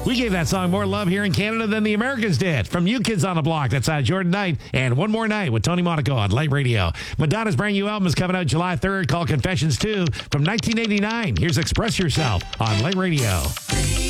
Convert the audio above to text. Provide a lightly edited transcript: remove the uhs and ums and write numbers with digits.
We gave that song more love here in Canada than the Americans did. From New Kids on the Block, that's Jordan Knight, and One More Night with Tony Monaco on Light Radio. Madonna's brand new album is coming out July 3rd called Confessions 2 from 1989. Here's Express Yourself on Light Radio.